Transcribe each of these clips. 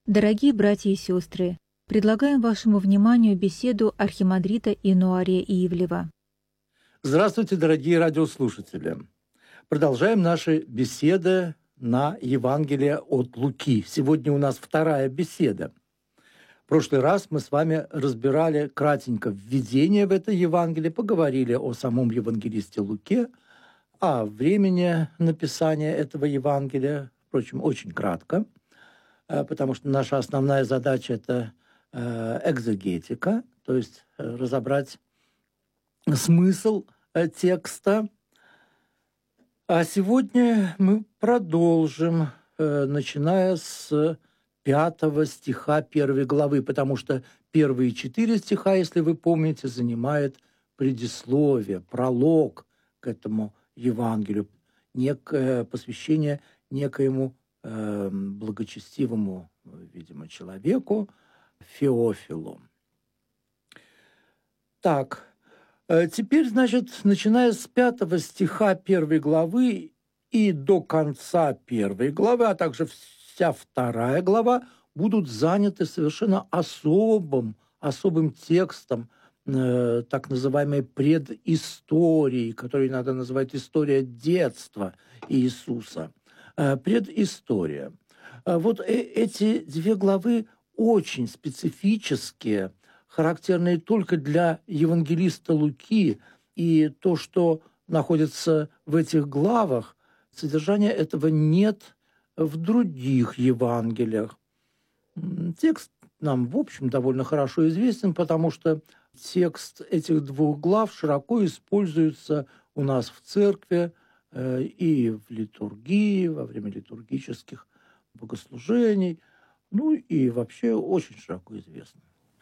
Дорогие братья и сестры, предлагаем вашему вниманию беседу архимандрита Инуария Ивлева. Здравствуйте, дорогие радиослушатели. Продолжаем наши беседы на Евангелие от Луки. Сегодня у нас вторая беседа. В прошлый раз мы с вами разбирали кратенько введение в это Евангелие, поговорили о самом евангелисте Луке, о времени написания этого Евангелия, впрочем, очень кратко, потому что наша основная задача – это экзегетика, то есть разобрать смысл текста. А сегодня мы продолжим, начиная с 5 стиха 1 главы, потому что первые 4 стиха, если вы помните, занимает предисловие, пролог к этому Евангелию, некое посвящение некоему благочестивому, видимо, человеку, Феофилу. Так, теперь, значит, начиная с 5 стиха 1 главы и до конца 1 главы, а также вся 2 глава, будут заняты совершенно особым текстом, так называемой предысторией, которую иногда называют история детства Иисуса. Предыстория. Вот эти 2 главы очень специфические, характерные только для евангелиста Луки, и то, что находится в этих главах, содержания этого нет в других Евангелиях. Текст нам, в общем, довольно хорошо известен, потому что текст этих 2 глав широко используется у нас в церкви и в литургии, во время литургических богослужений, ну и вообще очень широко известно.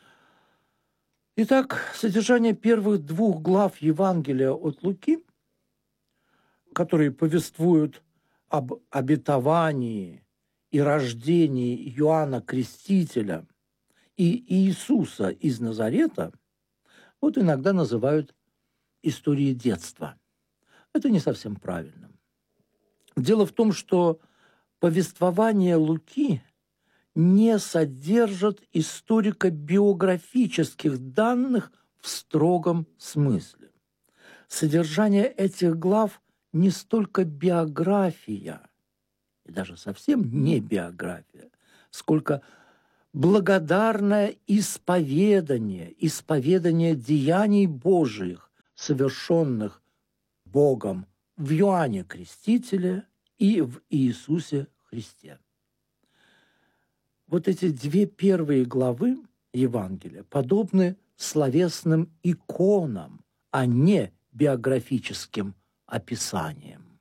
Итак, содержание первых 2 глав Евангелия от Луки, которые повествуют об обетовании и рождении Иоанна Крестителя и Иисуса из Назарета, вот иногда называют историей детства. Это не совсем правильно. Дело в том, что повествование Луки не содержит историко-биографических данных в строгом смысле. Содержание этих глав не столько биография, и даже совсем не биография, сколько благодарное исповедание деяний Божиих, совершенных Богом в Иоанне Крестителе и в Иисусе Христе. Вот эти 2 первые главы Евангелия подобны словесным иконам, а не биографическим описаниям.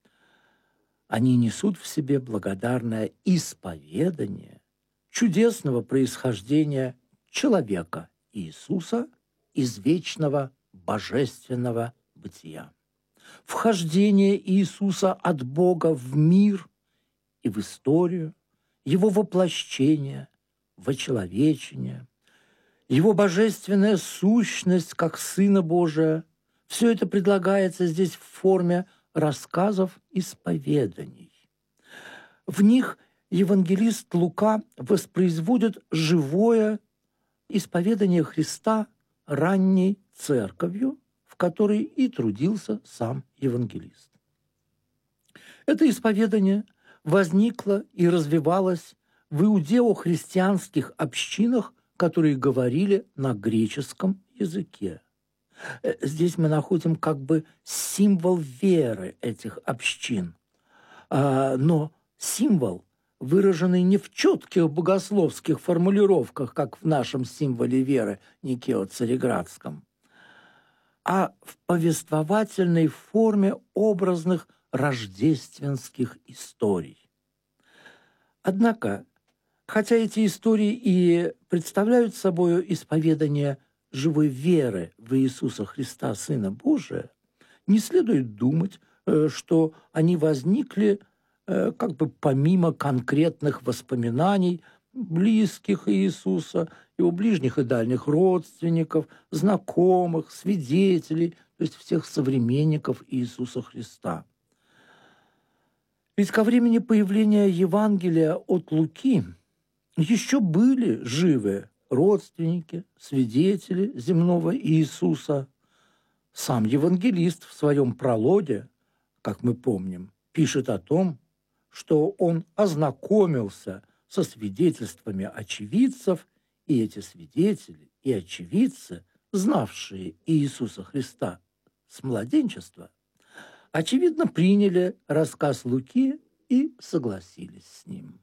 Они несут в себе благодарное исповедание чудесного происхождения человека Иисуса из вечного божественного бытия, вхождение Иисуса от Бога в мир и в историю, его воплощение, вочеловечение, его божественная сущность как Сына Божия, все это предлагается здесь в форме рассказов исповеданий. В них евангелист Лука воспроизводит живое исповедание Христа ранней церковью, в которой и трудился сам евангелист. Это исповедание возникло и развивалось в иудео-христианских общинах, которые говорили на греческом языке. Здесь мы находим как бы символ веры этих общин. Но символ, выраженный не в четких богословских формулировках, как в нашем символе веры Никео-Цареградском, а в повествовательной форме образных рождественских историй. Однако, хотя эти истории и представляют собой исповедание живой веры в Иисуса Христа, Сына Божия, не следует думать, что они возникли как бы помимо конкретных воспоминаний близких Иисуса, его ближних и дальних родственников, знакомых, свидетелей, то есть всех современников Иисуса Христа. Ведь ко времени появления Евангелия от Луки еще были живы родственники, свидетели земного Иисуса. Сам евангелист в своем прологе, как мы помним, пишет о том, что он ознакомился со свидетельствами очевидцев, и эти свидетели и очевидцы, знавшие Иисуса Христа с младенчества, очевидно, приняли рассказ Луки и согласились с ним.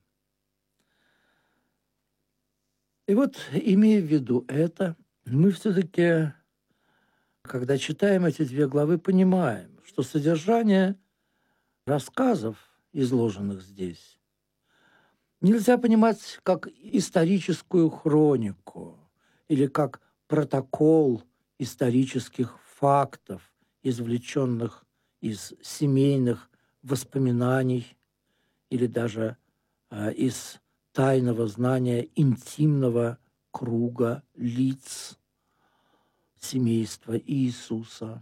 И вот, имея в виду это, мы все-таки, когда читаем эти две главы, понимаем, что содержание рассказов, изложенных здесь, нельзя понимать как историческую хронику или как протокол исторических фактов, извлеченных из семейных воспоминаний или даже из тайного знания интимного круга лиц семейства Иисуса.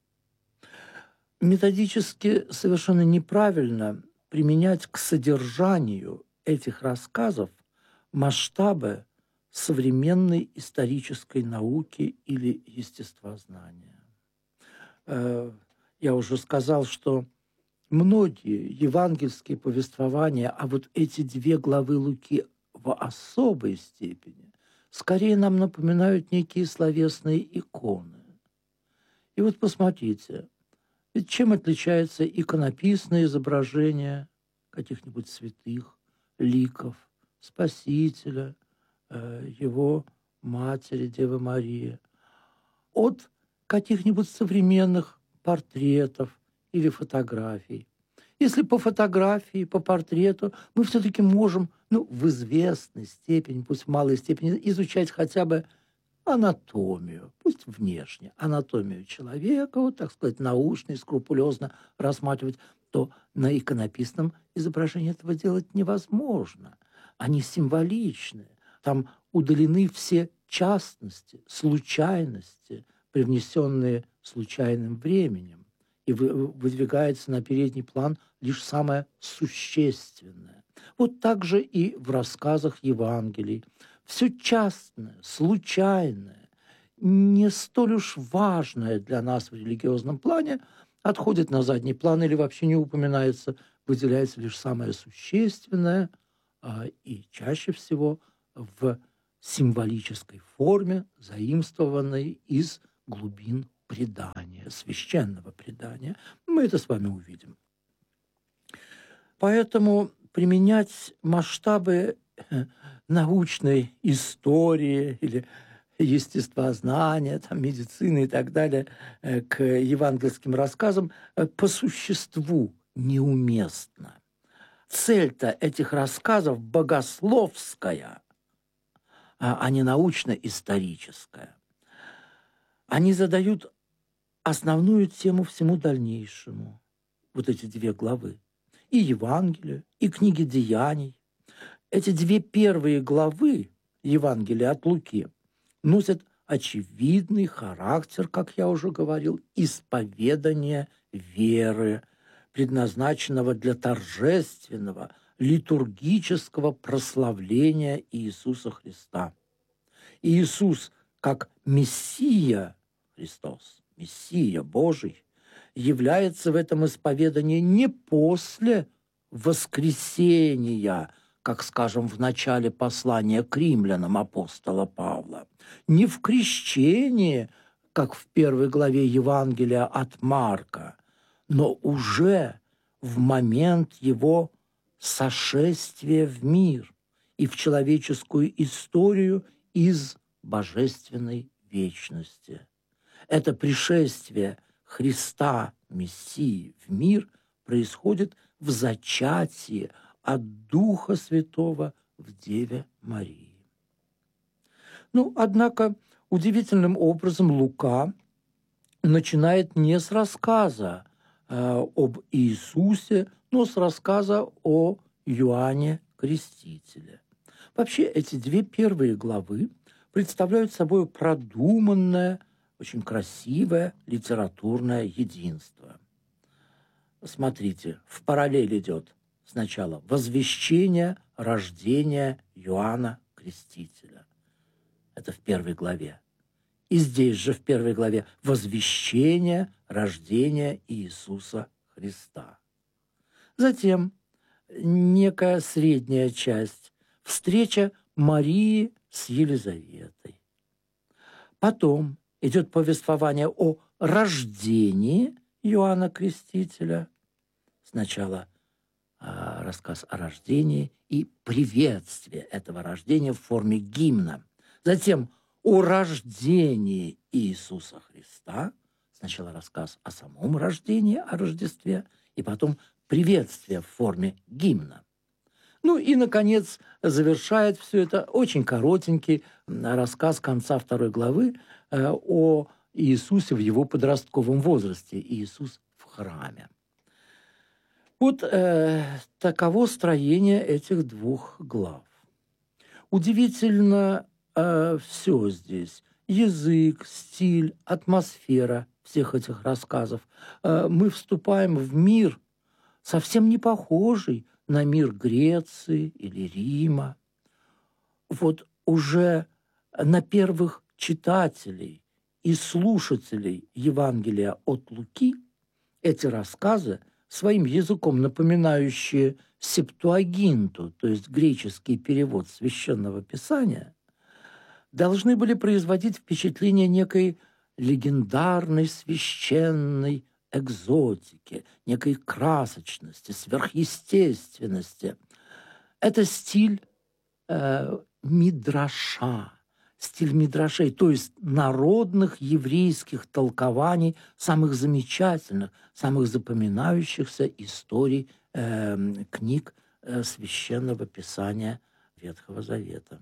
Методически совершенно неправильно применять к содержанию этих рассказов масштабы современной исторической науки или естествознания. Я уже сказал, что многие евангельские повествования, а вот эти две главы Луки в особой степени, скорее нам напоминают некие словесные иконы. И вот посмотрите, ведь чем отличается иконописное изображение каких-нибудь святых, ликов, Спасителя, его матери, Девы Марии, от каких-нибудь современных портретов или фотографий. Если по фотографии, по портрету мы все-таки можем, в известной степени, пусть в малой степени, изучать хотя бы анатомию, пусть внешне, анатомию человека, вот, так сказать, научно и скрупулезно рассматривать, то на иконописном изображении этого делать невозможно. Они символичны. Там удалены все частности, случайности, привнесенные случайным временем, и выдвигается на передний план лишь самое существенное. Вот так же и в рассказах Евангелий. Все частное, случайное, не столь уж важное для нас в религиозном плане отходит на задний план или вообще не упоминается, выделяется лишь самое существенное, и чаще всего в символической форме, заимствованной из глубин предания, священного предания. Мы это с вами увидим. Поэтому применять масштабы научной истории или естествознания, медицины и так далее к евангельским рассказам по существу неуместно. Цель-то этих рассказов богословская, а не научно-историческая. Они задают основную тему всему дальнейшему. Вот эти две главы. И Евангелие, и книги Деяний. Эти две первые главы Евангелия от Луки носят очевидный характер, как я уже говорил, исповедания веры, предназначенного для торжественного, литургического прославления Иисуса Христа. Иисус, как Мессия Христос, Мессия Божий, является в этом исповедании не после воскресения, как, скажем, в начале послания к римлянам апостола Павла, не в крещении, как в первой главе Евангелия от Марка, но уже в момент его сошествия в мир и в человеческую историю из божественной вечности. Это пришествие Христа, Мессии, в мир происходит в зачатии от Духа Святого в Деве Марии. Однако, удивительным образом Лука начинает не с рассказа об Иисусе, но с рассказа о Иоанне Крестителе. Вообще, эти две первые главы представляют собой продуманное, очень красивое литературное единство. Смотрите, в параллель идет Сначала возвещение рождения Иоанна Крестителя. Это в 1 главе. И здесь же в 1 главе возвещение рождения Иисуса Христа. Затем некая средняя часть – встреча Марии с Елизаветой. Потом идет повествование о рождении Иоанна Крестителя. Сначала рассказ о рождении и приветствие этого рождения в форме гимна. Затем о рождении Иисуса Христа. Сначала рассказ о самом рождении, о Рождестве, и потом приветствие в форме гимна. Ну и, наконец, завершает все это очень коротенький рассказ конца 2 главы о Иисусе в его подростковом возрасте. Иисус в храме. Вот таково строение этих 2 глав. Удивительно все здесь. Язык, стиль, атмосфера всех этих рассказов. Мы вступаем в мир, совсем не похожий на мир Греции или Рима. Вот уже на первых читателей и слушателей Евангелия от Луки эти рассказы, своим языком напоминающие Септуагинту, то есть греческий перевод Священного Писания, должны были производить впечатление некой легендарной священной экзотики, некой красочности, сверхъестественности. Это стиль мидраша, стиль мидрашей, то есть народных еврейских толкований самых замечательных, самых запоминающихся историй книг Священного Писания Ветхого Завета.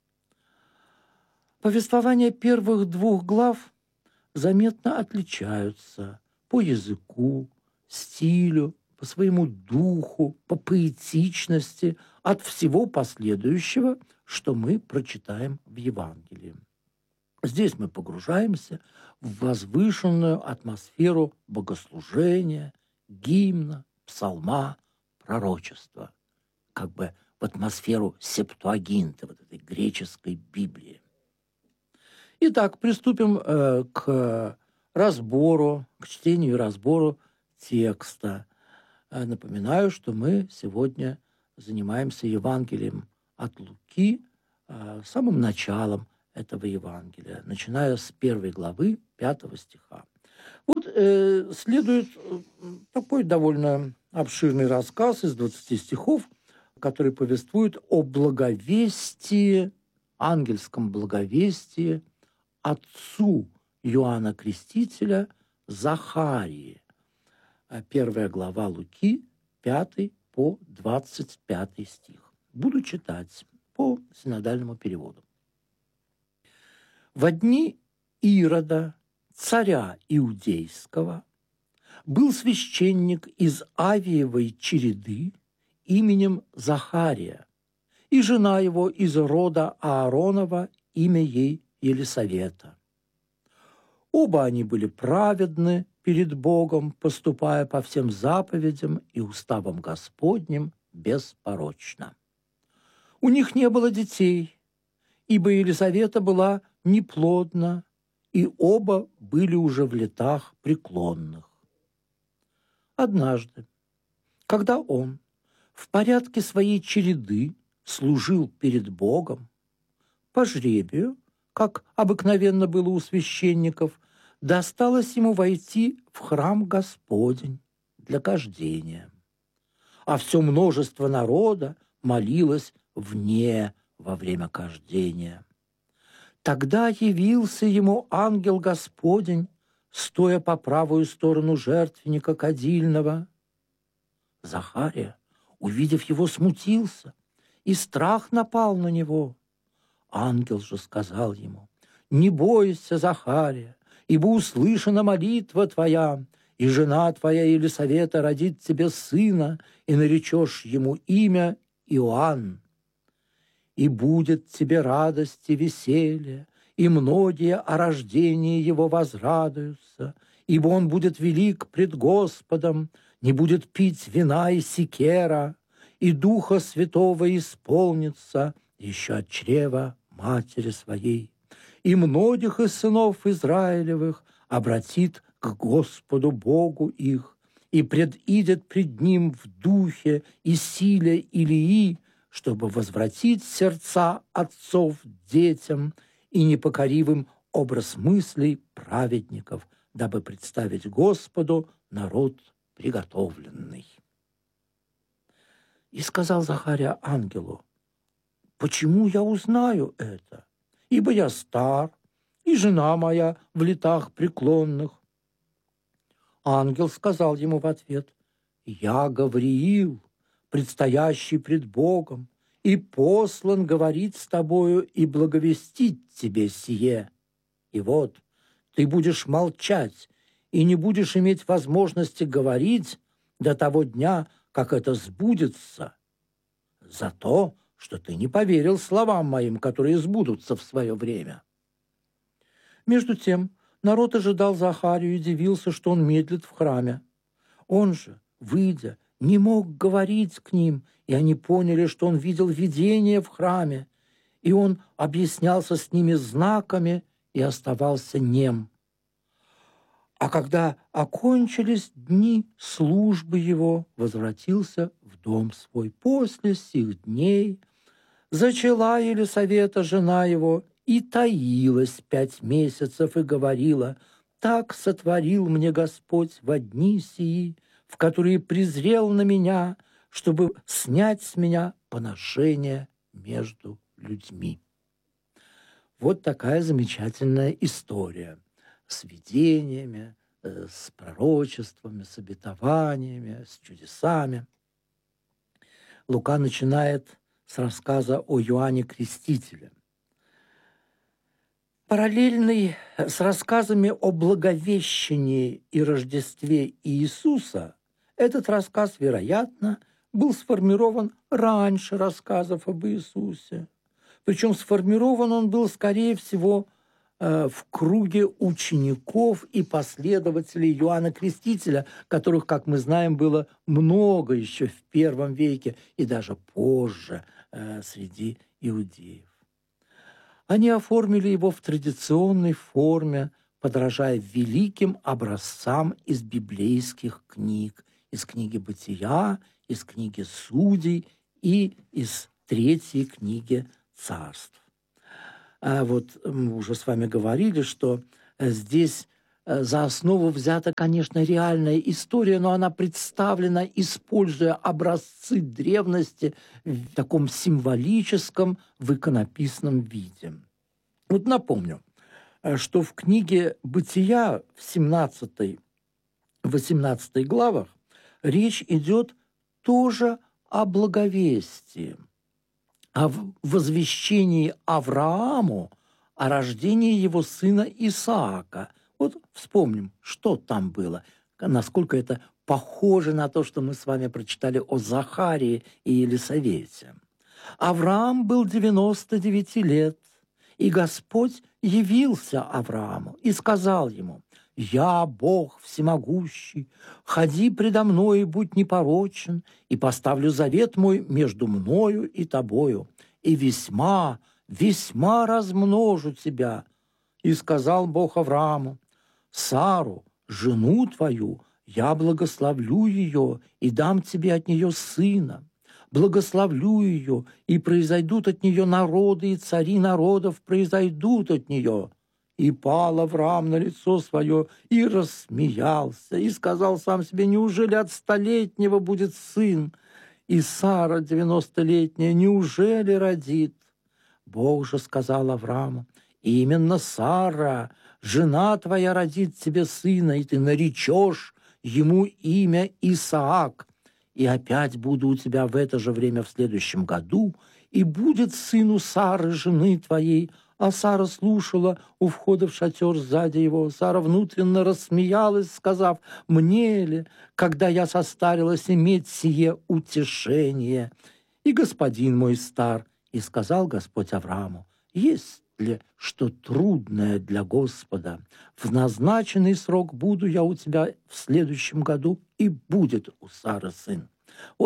Повествования первых 2 глав заметно отличаются по языку, стилю, по своему духу, по поэтичности от всего последующего, что мы прочитаем в Евангелии. Здесь мы погружаемся в возвышенную атмосферу богослужения, гимна, псалма, пророчества, как бы в атмосферу Септуагинты, вот этой греческой Библии. Итак, приступим к разбору, к чтению и разбору текста. Напоминаю, что мы сегодня занимаемся Евангелием от Луки, самым началом этого Евангелия, начиная с 1 главы 5 стиха. Вот следует такой довольно обширный рассказ из 20 стихов, который повествует о благовестии, ангельском благовестии отцу Иоанна Крестителя Захарии. 1 глава Луки, 5 по 25 стих. Буду читать по синодальному переводу. «Во дни Ирода, царя Иудейского, был священник из Авиевой череды именем Захария, и жена его из рода Ааронова, имя ей Елисавета. Оба они были праведны перед Богом, поступая по всем заповедям и уставам Господним беспорочно. У них не было детей, ибо Елисавета была неплодна, и оба были уже в летах преклонных. Однажды, когда он в порядке своей череды служил перед Богом, по жребию, как обыкновенно было у священников, досталось ему войти в храм Господень для кождения. А все множество народа молилось вне во время кождения. Тогда явился ему ангел Господень, стоя по правую сторону жертвенника кадильного. Захария, увидев его, смутился, и страх напал на него. Ангел же сказал ему: «Не бойся, Захария, ибо услышана молитва твоя, и жена твоя Елисавета родит тебе сына, и наречешь ему имя Иоанн. И будет тебе радость и веселье, и многие о рождении его возрадуются, ибо он будет велик пред Господом, не будет пить вина и сикера, и Духа Святого исполнится еще от чрева матери своей, и многих из сынов Израилевых обратит к Господу Богу их, и предидет пред Ним в духе и силе Илии, чтобы возвратить сердца отцов детям и непокоривым образ мыслей праведников, дабы представить Господу народ приготовленный. И сказал Захария ангелу: «Почему я узнаю это? Ибо я стар, и жена моя в летах преклонных». Ангел сказал ему в ответ: «Я Гавриил, предстоящий пред Богом, и послан говорить с тобою и благовестить тебе сие. И вот ты будешь молчать и не будешь иметь возможности говорить до того дня, как это сбудется, за то, что ты не поверил словам моим, которые сбудутся в свое время». Между тем народ ожидал Захарию и дивился, что он медлит в храме. Он же, выйдя, не мог говорить к ним, и они поняли, что он видел видение в храме, и он объяснялся с ними знаками и оставался нем. А когда окончились дни службы его, возвратился в дом свой. После сих дней зачала Елисавета, жена его, и таилась 5 месяцев, и говорила: «Так сотворил мне Господь во дни сии, в которые презрел на меня, чтобы снять с меня поношение между людьми». Вот такая замечательная история с видениями, с пророчествами, с обетованиями, с чудесами. Лука начинает с рассказа о Иоанне Крестителе. Параллельный с рассказами о Благовещении и Рождестве Иисуса, этот рассказ, вероятно, был сформирован раньше рассказов об Иисусе. Причем сформирован он был, скорее всего, в круге учеников и последователей Иоанна Крестителя, которых, как мы знаем, было много еще в первом веке и даже позже среди иудеев. Они оформили его в традиционной форме, подражая великим образцам из библейских книг, из книги «Бытия», из книги «Судей» и из 3 книги «Царств». А вот мы уже с вами говорили, что здесь за основу взята, конечно, реальная история, но она представлена, используя образцы древности в таком символическом, в иконописном виде. Вот напомню, что в книге «Бытия» в 17-18 главах речь идет тоже о благовестии, о возвещении Аврааму о рождении его сына Исаака. Вот вспомним, что там было, насколько это похоже на то, что мы с вами прочитали о Захарии и Елисавете. Авраам был 99 лет, и Господь явился Аврааму и сказал ему: «Я, Бог всемогущий, ходи предо мною и будь непорочен, и поставлю завет мой между мною и тобою, и весьма, весьма размножу тебя». И сказал Бог Аврааму: «Сару, жену твою, я благословлю ее и дам тебе от нее сына. Благословлю ее, и произойдут от нее народы, и цари народов произойдут от нее». И пал Авраам на лицо свое, и рассмеялся, и сказал сам себе: «Неужели от 100-летнего будет сын? И Сара 90-летняя неужели родит?» Бог же сказал Аврааму: «Именно Сара, жена твоя, родит тебе сына, и ты наречешь ему имя Исаак. И опять буду у тебя в это же время в следующем году, и будет сын у Сары, жены твоей». А Сара слушала у входа в шатер сзади его. Сара внутренно рассмеялась, сказав: «Мне ли, когда я состарилась, иметь сие утешение? И господин мой стар». И сказал Господь Аврааму: «Есть ли что трудное для Господа? В назначенный срок буду я у тебя в следующем году, и будет у Сары сын». Вот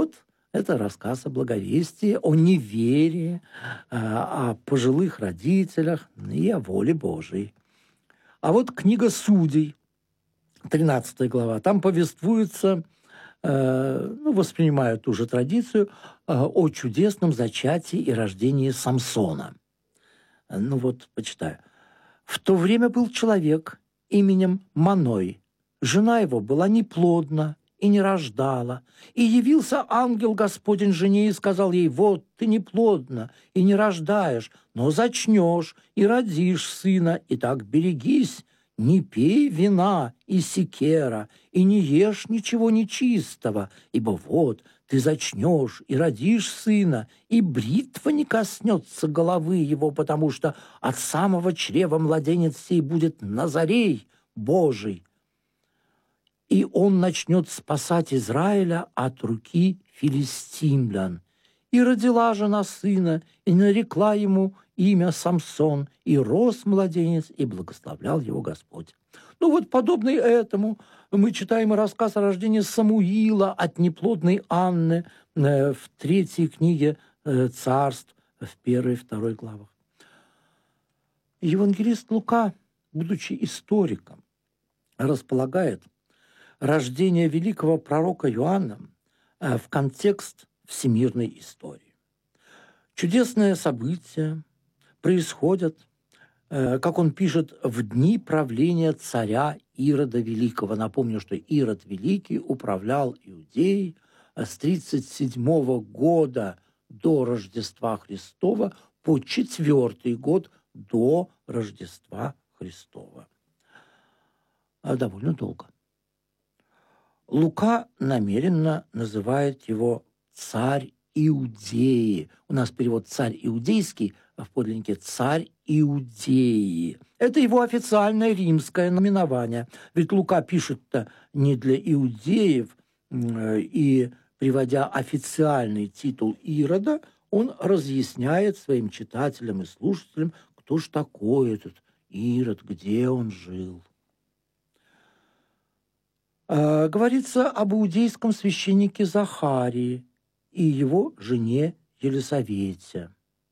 Это рассказ о благовестии, о неверии, о пожилых родителях и о воле Божией. А вот книга Судей, 13 глава, там повествуется, воспринимают ту же традицию, о чудесном зачатии и рождении Самсона. Почитаю. «В то время был человек именем Маной. Жена его была неплодна и не рождала. И явился ангел Господень жене и сказал ей: вот ты неплодна и не рождаешь, но зачнешь и родишь сына, и так берегись, не пей вина и секера, и не ешь ничего нечистого, ибо вот ты зачнешь и родишь сына, и бритва не коснется головы его, потому что от самого чрева младенец сей будет Назарей Божий, и он начнет спасать Израиля от руки филистимлян. И родила жена сына, и нарекла ему имя Самсон, и рос младенец, и благословлял его Господь». Подобный этому мы читаем рассказ о рождении Самуила от неплодной Анны в 3 книге Царств, в 1 и 2 главах. Евангелист Лука, будучи историком, располагает рождение великого пророка Иоанна в контекст всемирной истории. Чудесные события происходят, как он пишет, в дни правления царя Ирода Великого. Напомню, что Ирод Великий управлял Иудеей с 37 года до Рождества Христова по 4 год до Рождества Христова. Довольно долго. Лука намеренно называет его «царь Иудеи». У нас перевод «царь иудейский», а в подлиннике «царь Иудеи». Это его официальное римское наименование. Ведь Лука пишет-то не для иудеев, и, приводя официальный титул Ирода, он разъясняет своим читателям и слушателям, кто ж такой этот Ирод, где он жил. Говорится об иудейском священнике Захарии и его жене Елисавете.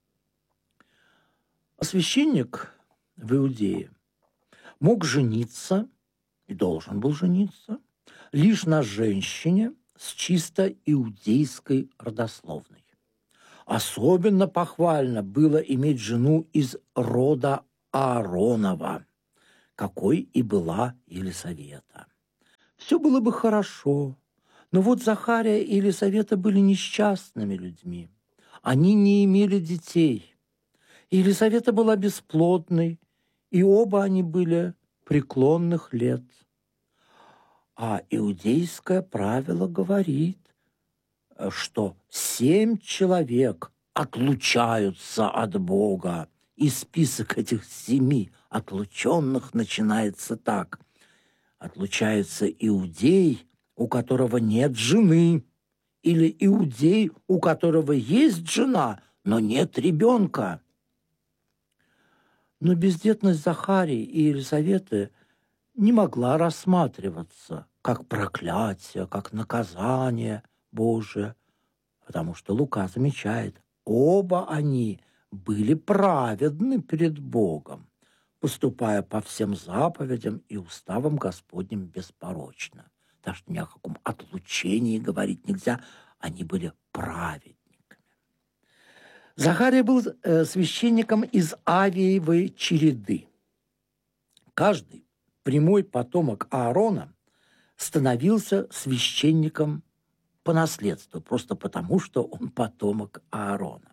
Священник в Иудее мог жениться и должен был жениться лишь на женщине с чисто иудейской родословной. Особенно похвально было иметь жену из рода Ааронова, какой и была Елисавета. Все было бы хорошо, но вот Захария и Елисавета были несчастными людьми. Они не имели детей. Елисавета была бесплодной, и оба они были преклонных лет. А иудейское правило говорит, что 7 человек отлучаются от Бога, и список этих 7 отлученных начинается так. Отлучается иудей, у которого нет жены, или иудей, у которого есть жена, но нет ребенка. Но бездетность Захарии и Елизаветы не могла рассматриваться как проклятие, как наказание Божие, потому что Лука замечает, оба они были праведны перед Богом, поступая по всем заповедям и уставам Господним беспорочно. Так что ни о каком отлучении говорить нельзя, они были праведниками. Захария был священником из Авиевой череды. Каждый прямой потомок Аарона становился священником по наследству, просто потому, что он потомок Аарона.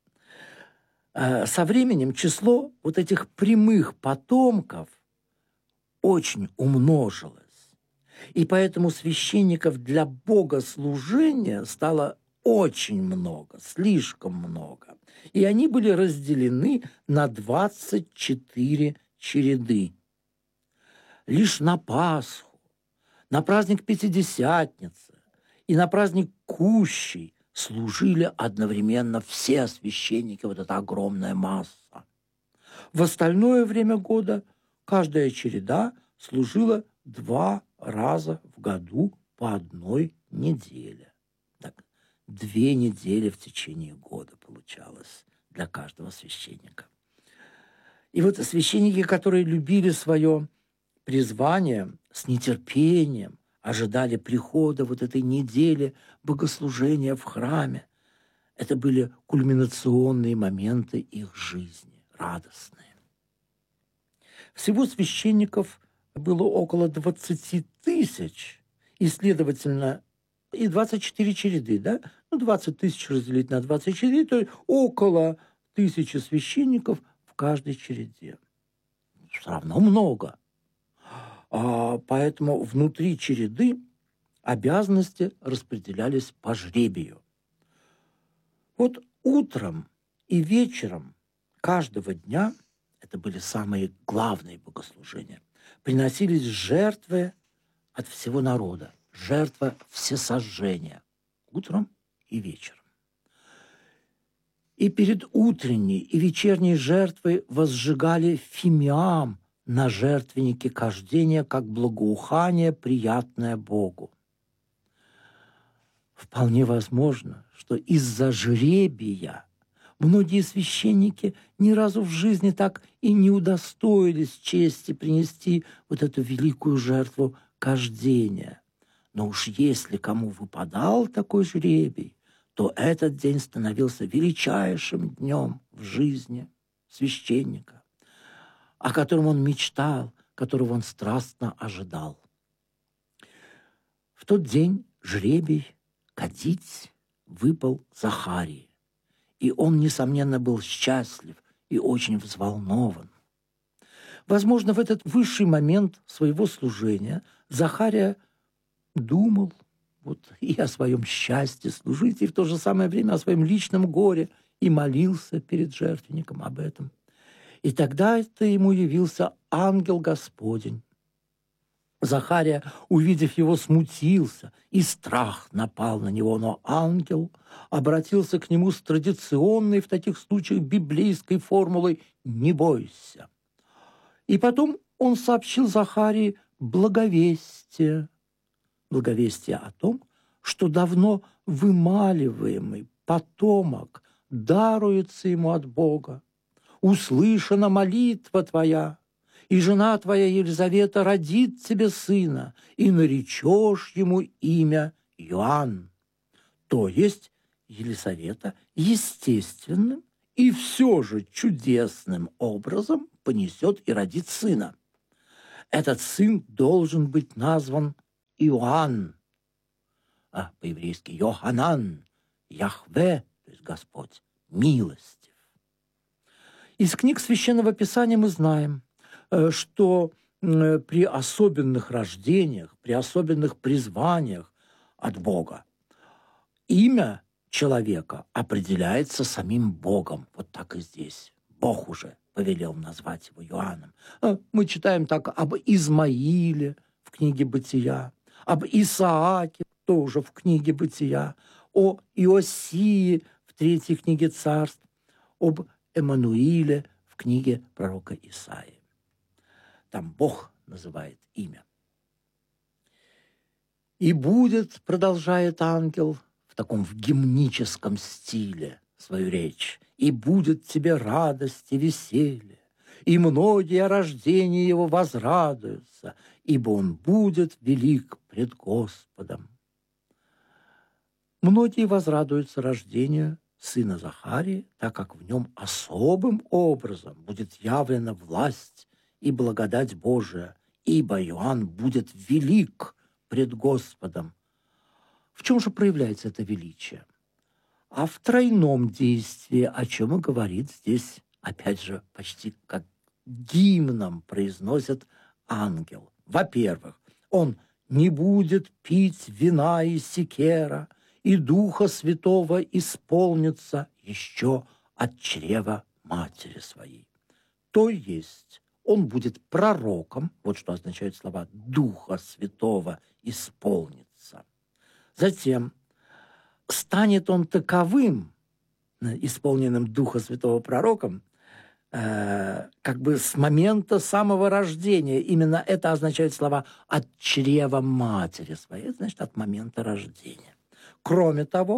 Со временем число вот этих прямых потомков очень умножилось. И поэтому священников для богослужения стало очень много, слишком много. И они были разделены на 24 череды. Лишь на Пасху, на праздник Пятидесятницы и на праздник Кущей служили одновременно все священники, вот эта огромная масса. В остальное время года каждая череда служила 2 раза в году по 1 неделе. Так, 2 недели в течение года получалось для каждого священника. И вот священники, которые любили свое призвание, с нетерпением ожидали прихода вот этой недели богослужения в храме. Это были кульминационные моменты их жизни, радостные. Всего священников было около 20 тысяч, и, следовательно, и 24 череды, да? 20 тысяч разделить на 24, то есть около 1000 священников в каждой череде. Все равно много. Поэтому внутри череды обязанности распределялись по жребию. Вот утром и вечером каждого дня, это были самые главные богослужения, приносились жертвы от всего народа, жертва всесожжения, утром и вечером. И перед утренней и вечерней жертвой возжигали фимиам на жертвеннике кождения, как благоухание, приятное Богу. Вполне возможно, что из-за жребия многие священники ни разу в жизни так и не удостоились чести принести вот эту великую жертву кождения. Но уж если кому выпадал такой жребий, то этот день становился величайшим днем в жизни священника, о котором он мечтал, которого он страстно ожидал. В тот день жребий кадить выпал Захарии, и он, несомненно, был счастлив и очень взволнован. Возможно, в этот высший момент своего служения Захария думал и о своем счастье служить, и в то же самое время о своем личном горе, и молился перед жертвенником об этом. И тогда это ему явился ангел Господень. Захария, увидев его, смутился, и страх напал на него, но ангел обратился к нему с традиционной в таких случаях библейской формулой «не бойся». И потом он сообщил Захарии благовестие о том, что давно вымаливаемый потомок даруется ему от Бога. «Услышана молитва твоя, и жена твоя Елизавета родит тебе сына, и наречешь ему имя Иоанн». То есть Елизавета естественным и все же чудесным образом понесет и родит сына. Этот сын должен быть назван Иоанн, по-еврейски Йоханан, Яхве, то есть Господь, милостив. Из книг Священного Писания мы знаем, что при особенных рождениях, при особенных призваниях от Бога имя человека определяется самим Богом. Вот так и здесь. Бог уже повелел назвать его Иоанном. Мы читаем так об Измаиле в книге «Бытия», об Исааке тоже в книге «Бытия», о Иосии в 3 книге Царств, об Эммануиле в книге пророка Исаии. Там Бог называет имя. «И будет, — продолжает ангел в таком гимническом стиле свою речь, — и будет тебе радость и веселье, и многие о рождении его возрадуются, ибо он будет велик пред Господом». Многие возрадуются рождению сына Захарии, так как в нем особым образом будет явлена власть и благодать Божия, ибо Иоанн будет велик пред Господом. В чем же проявляется это величие? А в тройном действии, о чем и говорит здесь, опять же, почти как гимном произносит ангел. Во-первых, он не будет пить вина и секера, и Духа Святого исполнится еще от чрева матери своей. То есть он будет пророком, вот что означают слова «Духа Святого исполнится». Затем станет он таковым, исполненным Духа Святого пророком, как бы с момента самого рождения. Именно это означают слова «от чрева матери своей», это значит от момента рождения. Кроме того,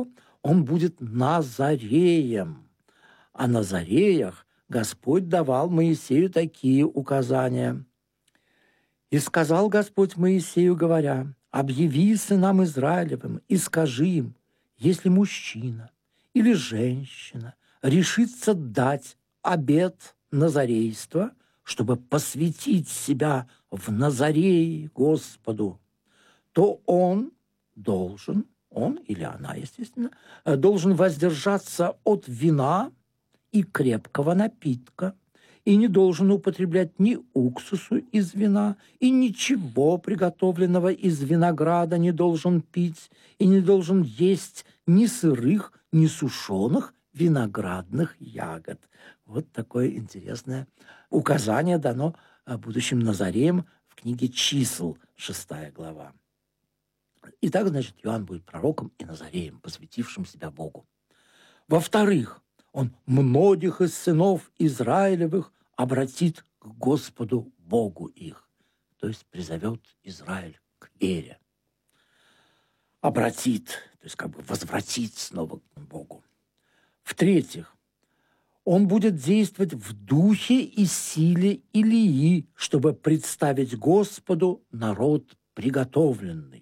он будет Назареем. О Назареях Господь давал Моисею такие указания. «И сказал Господь Моисею, говоря, объяви сынам Израилевым и скажи им, если мужчина или женщина решится дать обет назарейства, чтобы посвятить себя в Назарее Господу, то он или она, естественно, должен воздержаться от вина и крепкого напитка, и не должен употреблять ни уксусу из вина, и ничего приготовленного из винограда не должен пить, и не должен есть ни сырых, ни сушеных виноградных ягод». Вот такое интересное указание дано будущим Назареям в книге «Чисел», 6 глава. Итак, значит, Иоанн будет пророком и Назареем, посвятившим себя Богу. Во-вторых, он многих из сынов Израилевых обратит к Господу Богу их, то есть призовет Израиль к вере. Обратит, то есть как бы возвратит снова к Богу. В-третьих, он будет действовать в духе и силе Илии, чтобы представить Господу народ приготовленный.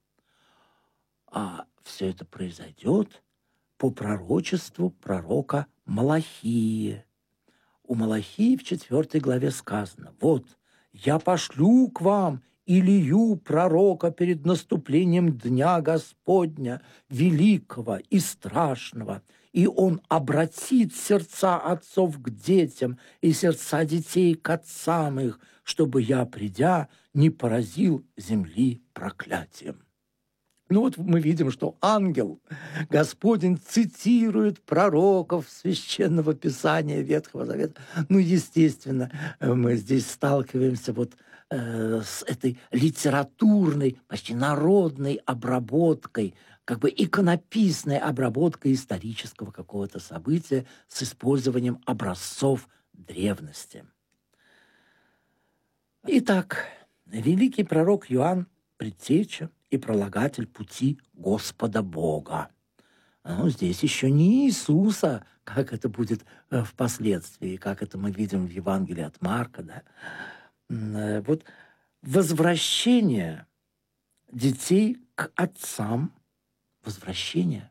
А все это произойдет по пророчеству пророка Малахии. У Малахии в 4 главе сказано: «Вот, я пошлю к вам Илию, пророка, перед наступлением Дня Господня, великого и страшного, и он обратит сердца отцов к детям и сердца детей к отцам их, чтобы я, придя, не поразил земли проклятием». Ну вот мы видим, что ангел Господень цитирует пророков Священного Писания Ветхого Завета. Ну, естественно, мы здесь сталкиваемся вот с этой литературной, почти народной обработкой, как бы иконописной обработкой исторического какого-то события с использованием образцов древности. Итак, великий пророк Иоанн – предтеча и пролагатель пути Господа Бога. Ну, здесь еще не Иисуса, как это будет впоследствии, как это мы видим в Евангелии от Марка. Да? Вот возвращение детей к отцам, возвращение,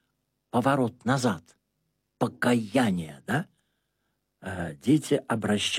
поворот назад, покаяние, да? Дети обращаются